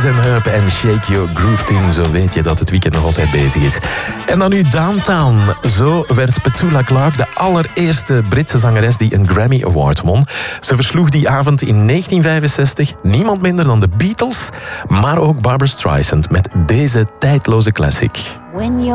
Dance and Herb en Shake Your Groove Team. Zo weet je dat het weekend nog altijd bezig is. En dan nu Downtown. Zo werd Petula Clark de allereerste Britse zangeres die een Grammy Award won. Ze versloeg die avond in 1965 niemand minder dan de Beatles, maar ook Barbra Streisand met deze tijdloze classic.